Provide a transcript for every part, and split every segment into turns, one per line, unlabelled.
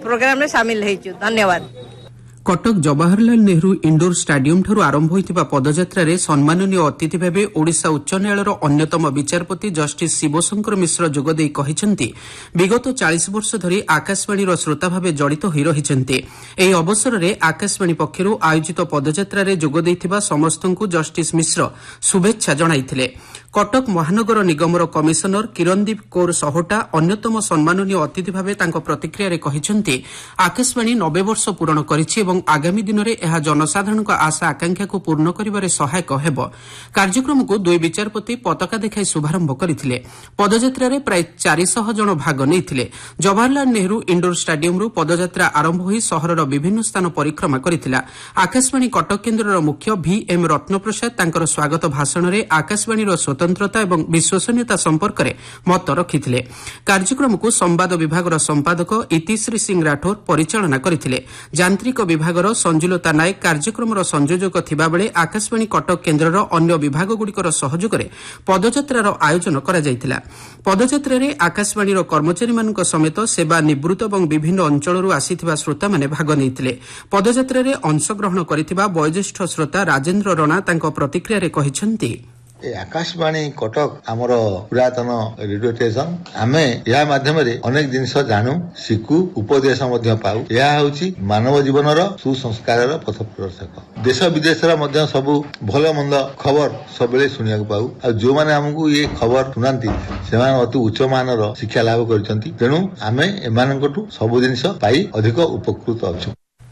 Programme में शामिल हेचु। धन्यवाद।
कटक जवाहरलाल नेहरू इंडोर स्टाडियम ठारू आरंभ होइतिबा पदयात्रा रे सम्माननीय अतिथि भाबे ओडिशा उच्च न्यायालयर अन्यतम विचारपति जस्टिस शिवशंकर मिश्र जोगदेई कहिसेंति विगत 40 वर्ष धरी आकाशवाणी श्रोता भाबे जड़ित होई रहिसेंति। एही अवसर रे आकाशवाणी पक्षरु आयोजित पदयात्रा रे जोगदेइथिबा समस्तंकु जस्टिस मिश्र शुभेच्छा जणाइथिले। कटक महानगर निगमर कमिशनर किरणदीप कौर सहोटा अन्यतम सम्माननीय अतिथि भाबे तांको प्रतिक्रिया रे कहिसेंति आकाशवाणी 90 वर्ष पूरण करिछि एवं आगामी दिन में यह जनसाधारण आशा आकांक्षा को पूर्ण कर सहायक हेब। कार्यक्रम को दुई विचारपति पताका देखाई शुभारंभ करथिले। पदयात्रा रे प्राय 400 जन भाग नेइथिले। जवाहरलाल नेहरू इंडोर स्टाडियम रु पदयात्रा आरंभ होई सहरर विभिन्न स्थान परिक्रमा करथिला। आकाशवाणी कटक केन्द्रर मुख्य VM रत्नप्रसाद तांकर स्वागत भाषण रे आकाशवाणी स्वतंत्रता एवं विश्वसनीयता संपर्क में मत रखिथिले। कार्यक्रम को संवाद विभाग संपादक इतिश्री सिंह राठौर परिचालना करथिले। यांत्रिक विभागर संजुलता नायक कार्यक्रम संयोजक थिबा बेले आकाशवाणी कटक केन्द्रर अन्य विभागगुड़िकर सहयोग में पदयात्रार आयोजन करा जायतिला। पदयात्रा रे आकाशवाणी कर्मचारी मानक समेत सेवा निवृत्त और विभिन्न अंचल आसीथिबा श्रोता माने भाग नेइतिले। पदयात्रा रे अंशग्रहण करिथिबा वयोज्येष्ठ श्रोता राजेन्द्र रणा तांको प्रतिक्रिया रे कहिसेंति
आकाशवाणी कटक आमर पुरातन रेडियो स्टेशन आमे या माध्यम अनेक जिनिस जानू शिखु उपदेश पाऊ। यह हूँ मानव जीवन सुसंस्कार पथ प्रदर्शक। देश विदेश सब भल मंद खबर सब शुणा पाऊ। जो मैंने आमको ये खबर शुणाती से अति उच्च मानर शिक्षा लाभ कर तेणु आम एम सब जिनिस पाई अधिक उपकृत अच्छु।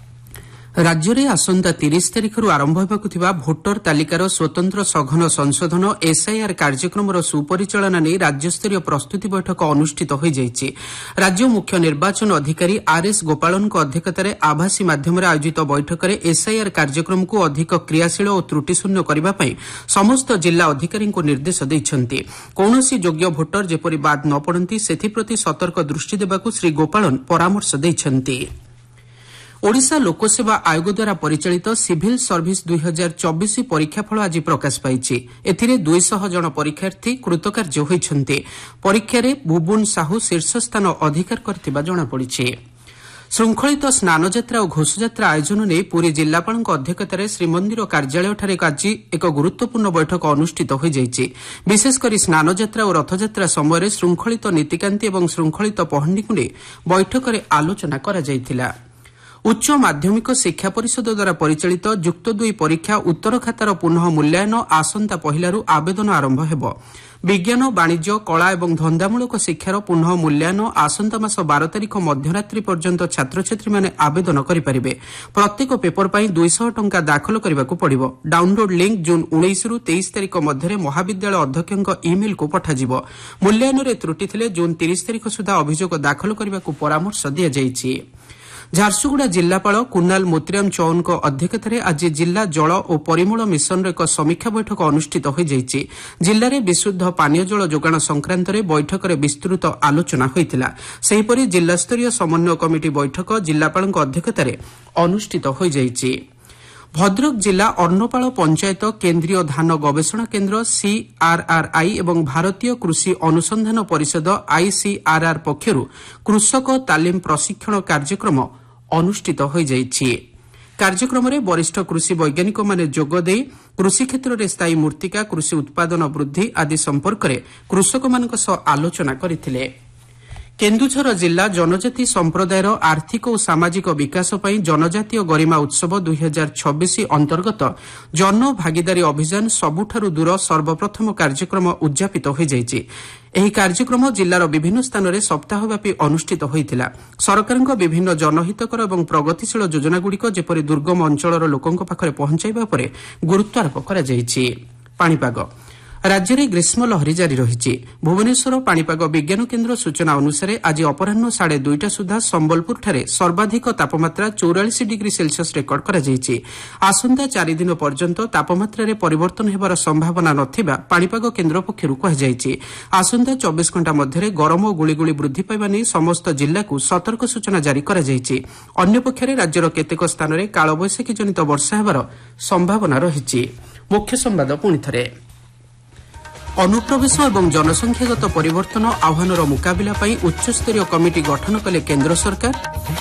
राज्य में आसंता 30 तारिखर आरंभ होगा भोटर तालिकार स्वतंत्र सघन संशोधन SIR कार्यक्रम सुपरिचालना नहीं राज्यस्तरीय प्रस्तुति बैठक अनुष्ठित हो जायछि। राज्य मुख्य निर्वाचन अधिकारी RS गोपालन अध्यक्षतार आभासी माध्यम आयोजित बैठक में SIR कार्यक्रम को अधिक क्रियाशील और त्रुटिशून्य करने समस्त जिला अधिकारी निर्देश देइछन्ति। कौनसी योग्य भोटर जेपरि बाद न पड़ती सेथिप्रति सतर्क दृष्टि देबाकू श्री गोपालन परामर्श देइछन्ति। ओडिशा लोकसेवा आयोग द्वारा परिचालित सिविल सर्विस 2024 परीक्षाफल आज प्रकाश पाइछि। एथिरे 200 जन परीक्षार्थी कृतकार्य होइछन्ति। परीक्षा रे बुबुन साहू शीर्ष स्थान अधिकार करथिबा जणा पड़िछि। श्रृंखलित स्नानयात्रा और घोषयात्रा आयोजन नहीं पूरी जिलापाल अध्यक्षतार श्रीमंदिर कार्यालय आज एक गुरुत्वपूर्ण बैठक अनुष्ठित हो जायछि। विशेषकर स्नानयात्रा और रथयात्रा समय श्रृंखलित नीतिकांति और श्रृंखलित पहंडी को बैठक में आलोचना करा जायथिला। उच्च माध्यमिक शिक्षा परिषद द्वारा परिचालित युक्त 2 परीक्षा उत्तर खातार पुनः मूल्यांकन आसंता पहिलारू आवेदन आरंभ हेब। विज्ञान वाणिज्य कला और धंदामूलक शिक्षार पुनः मूल्यांकन आसंता मास 12 तारिख मध्यरात्रि पर्यंत छात्र छात्री माने आवेदन करिपारिबे। प्रत्येक पेपर पई 200 टंका दाखल करबाकू पड़िबो। डाउनलोड लिंक जून 19 रु 23 तारिख मध्य महाविद्यालय अध्यक्षक इमेल को पठाजिबो। मूल्यांकन रे त्रुटि थिले जून 30 तारिख सुधा अभियोग दाखल करबाकू परामर्श दिया जायछि। झारसुगुड़ा जिलापाल कुनाल मोतीराम चौहान अध्यक्षतार आज जिला जल और परिमल मिशन एक समीक्षा बैठक अनुष्ठित हो जायछि। जिले में विशुद्ध पानीय जल जोगाण संक्रांत में बैठक में विस्तृत आलोचना होइतिला। सेहिपरि जिलास्तरीय समन्वय कमिटी बैठक जिलापाल अध्यक्षतार अनुष्ठित हो जायछि। भद्रक जिला अर्णपाल पंचायत केन्द्रीय धान गवेषणा केन्द्र CRRI एवं भारतीय कृषि अनुसंधान परिषद ICRR पक्षरु कृषक तालीम प्रशिक्षण कार्यक्रम अनुष्ठित हो जायछि। कार्यक्रम में वरिष्ठ कृषि वैज्ञानिक माने जोगदे कृषि क्षेत्र में स्थायी मूर्तिका कृषि उत्पादन वृद्धि आदि संपर्क में कृषक मानक सह आलोचना करथिले। केन्दुझर जिला जनजाति संप्रदायर आर्थिक और सामाजिक विकास पई जनजातीय गरिमा उत्सव 2026 अंतर्गत जन भागीदारी अभियान सबुठारु दूर सर्वप्रथम कार्यक्रम उद्यापित हो जायछि। एही कार्यक्रम जिलार विभिन्न स्थान में सप्ताहव्यापी अनुष्ठित होइतिला। सरकारक विभिन्न जनहितकर और प्रगतिशील योजनागुड़िक जेपरि दुर्गम अंचलर लोकंक पाखरे पहुंचाइबा परे गुरुत्वारोप करा जायछि। पाणीपाग राज्य में ग्रीष्म लहरी जारी रही। भुवनेश्वर पाणीपाग विज्ञान केन्द्र सूचना अनुसार आज अपराह 2:30 सुधा संबलपुर ठारे सर्वाधिक तापमात्रा 44 डिग्री सेल्सियस रेकर्ड करा जायछि। आसंता 4 दिन पर्यंत तापमात्रा रे परिवर्तन हेबार संभावना नथिबा पाणीपाग केन्द्र पक्षरु कहाଯାଇଛି। आसंता 24 घंटा मध्य गरम और गुळीगुळी वृद्धि पाइबा नै समस्त जिल्ला को सतर्क सूचना जारी करा जायछि। अन्य पक्षरे राज्यर केतेक स्थान में कालबैशाखी जनित वर्षा हेबार संभावना रहिछि। मुख्य संवाद पुणी थरे अनुप्रवेश और जनसंख्यागत परिवर्तन आह्वानर मुकाबिला उच्चस्तरीय कमिटी गठन कले केन्द्र सरकार।